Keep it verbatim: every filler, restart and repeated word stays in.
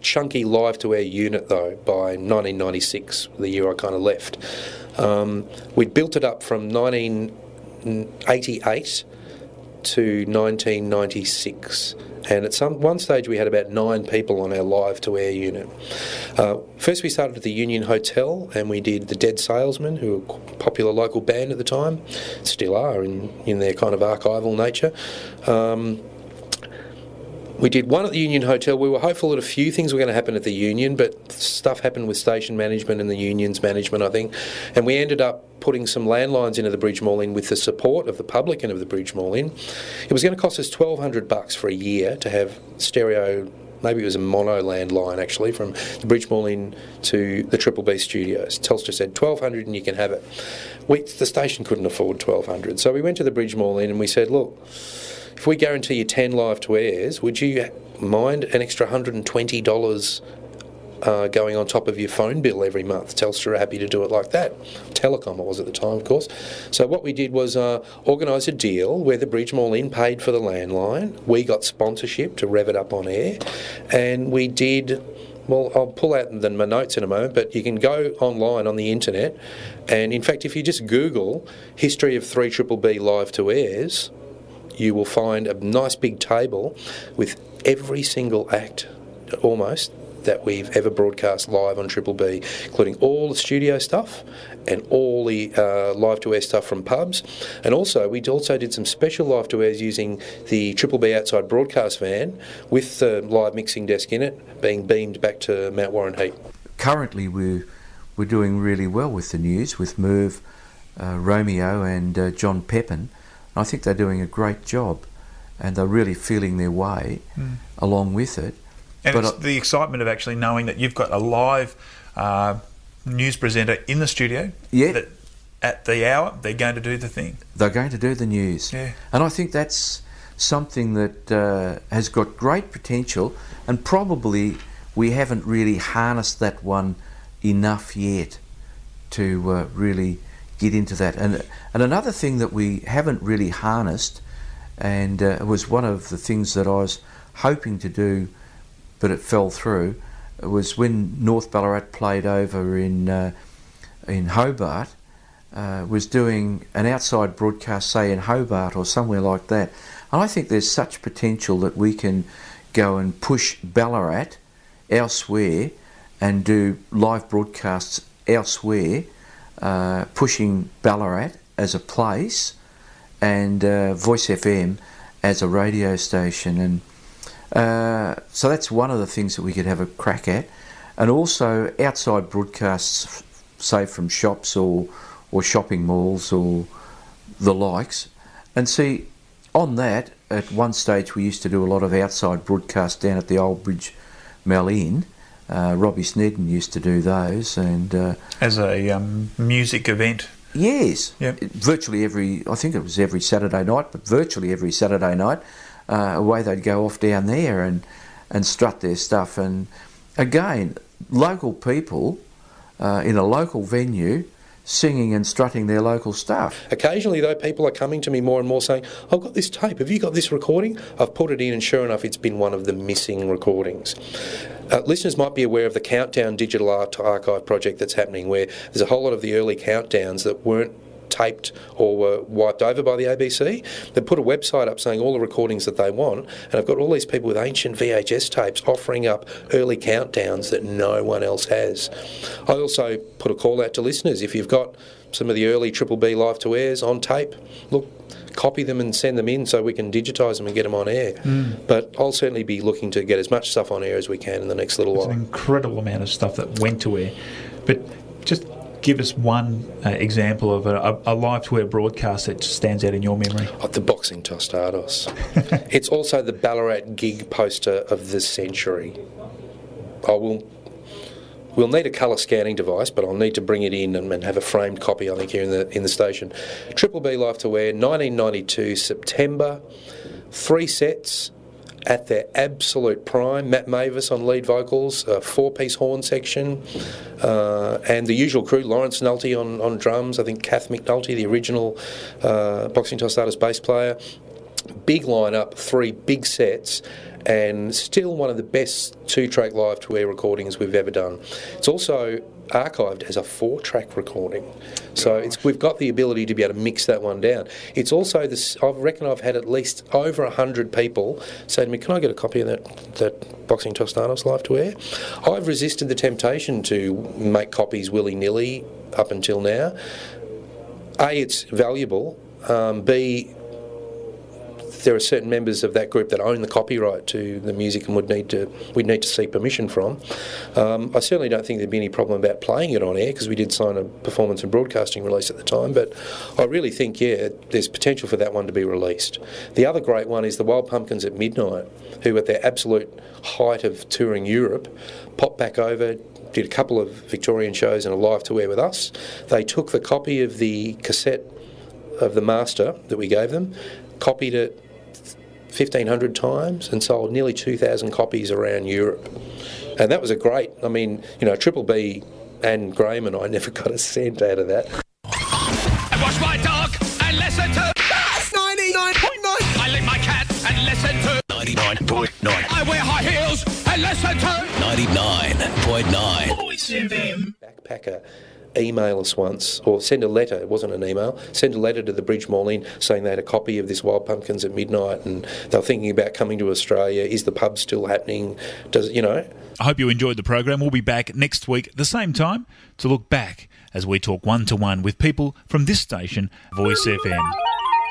chunky live-to-air unit, though, by nineteen ninety-six, the year I kind of left. Um, we'd built it up from nineteen eighty-eight to nineteen ninety-six. And at some one stage we had about nine people on our live-to-air unit. Uh, first we started at the Union Hotel, and we did the Dead Salesmen, who were a popular local band at the time, still are in, in their kind of archival nature. Um, we did one at the Union Hotel. We were hopeful that a few things were going to happen at the Union, but stuff happened with station management and the Union's management, I think. And we ended up putting some landlines into the Bridge Mall Inn with the support of the public and of the Bridge Mall Inn. It was going to cost us twelve hundred bucks for a year to have stereo, maybe it was a mono landline actually, from the Bridge Mall Inn to the Triple B studios. Telstra said twelve hundred and you can have it. We, the station couldn't afford twelve hundred, so we went to the Bridge Mall Inn and we said, look, if we guarantee you ten live-to-airs, would you mind an extra one hundred twenty dollars Uh, going on top of your phone bill every month? Telstra are happy to do it like that. Telecom it was at the time, of course. So what we did was uh, organise a deal where the Bridge Mall Inn paid for the landline. We got sponsorship to rev it up on air. And we did, well, I'll pull out the, my notes in a moment, but you can go online on the internet. And in fact, if you just Google history of three Triple B live-to-airs, you will find a nice big table with every single act, almost, that we've ever broadcast live on Triple B, including all the studio stuff and all the uh, live-to-air stuff from pubs. And also, we also did some special live-to-airs using the Triple B outside broadcast van with the live mixing desk in it, being beamed back to Mount Warren Heat. Currently, we're, we're doing really well with the news, with Merv, uh, Romeo and uh, John Pepin. I think they're doing a great job, and they're really feeling their way mm. along with it. And but it's the excitement of actually knowing that you've got a live uh, news presenter in the studio. Yeah. That at the hour, they're going to do the thing. They're going to do the news. Yeah. And I think that's something that uh, has got great potential, and probably we haven't really harnessed that one enough yet to uh, really get into that. And, and another thing that we haven't really harnessed, and uh, it was one of the things that I was hoping to do, but it fell through, was when North Ballarat played over in uh, in Hobart, uh, was doing an outside broadcast, say in Hobart or somewhere like that. And I think there's such potential that we can go and push Ballarat elsewhere and do live broadcasts elsewhere, uh, pushing Ballarat as a place and uh, Voice F M as a radio station. And Uh, so that's one of the things that we could have a crack at. And also outside broadcasts, say from shops or, or shopping malls or the likes. And see, on that, at one stage we used to do a lot of outside broadcasts down at the Old Bridge Mall Inn. Uh, Robbie Snedden used to do those. And uh, as a um, music event? Yes. Yep. Virtually every, I think it was every Saturday night, but virtually every Saturday night. Uh, away they'd go off down there and, and strut their stuff. And again, local people uh, in a local venue singing and strutting their local stuff. Occasionally, though, people are coming to me more and more saying, I've got this tape, have you got this recording? I've put it in, and sure enough, it's been one of the missing recordings. Uh, listeners might be aware of the Countdown Digital Art Archive project that's happening, where there's a whole lot of the early countdowns that weren't taped or were wiped over by the A B C. They put a website up saying all the recordings that they want, and I've got all these people with ancient V H S tapes offering up early countdowns that no one else has. I also put a call out to listeners. If you've got some of the early Triple B live-to-airs on tape, look, copy them and send them in so we can digitise them and get them on air. Mm. But I'll certainly be looking to get as much stuff on air as we can in the next little It's while. An incredible amount of stuff that went to air. But just give us one uh, example of a, a live-to-air broadcast that stands out in your memory. Oh, the Boxing Tostados. It's also the Ballarat gig poster of the century. I will... We'll need a colour scanning device, but I'll need to bring it in and, and have a framed copy, I think, here in the in the station. Triple B Live-to-Air, nineteen ninety-two, September. Three sets at their absolute prime. Matt Mavis on lead vocals, a four-piece horn section, uh, and the usual crew, Lawrence Nulty on, on drums, I think Kath McNulty, the original uh, Boxing Tostados bass player, big lineup, three big sets, and still one of the best two-track live-to-air recordings we've ever done. It's also archived as a four-track recording, so it's, we've got the ability to be able to mix that one down. It's also this. I reckon I've had at least over a hundred people say to me, "Can I get a copy of that that Boxing Tostanos live-to-air?" I've resisted the temptation to make copies willy-nilly up until now. A, it's valuable. Um, B, there are certain members of that group that own the copyright to the music and would need to we'd need to seek permission from. Um, I certainly don't think there'd be any problem about playing it on air because we did sign a performance and broadcasting release at the time, but I really think, yeah, there's potential for that one to be released. The other great one is the Wild Pumpkins at Midnight, who at their absolute height of touring Europe popped back over, did a couple of Victorian shows and a live-to-air with us. They took the copy of the cassette of the master that we gave them, copied it fifteen hundred times and sold nearly two thousand copies around Europe. And that was a great, I mean, you know, Triple B and Graham and I never got a cent out of that. I wash my dog and listen to That's ninety-nine point nine. I lick my cat and listen to ninety-nine point nine. I wear high heels and listen to ninety-nine point nine. Voice F M. Backpacker email us once, or send a letter, it wasn't an email, send a letter to the Bridge Mall Inn saying they had a copy of this Wild Pumpkins at Midnight and they were thinking about coming to Australia. Is the pub still happening? Does, you know? I hope you enjoyed the program. We'll be back next week at the same time to look back as we talk one-to-one with people from this station, Voice F M.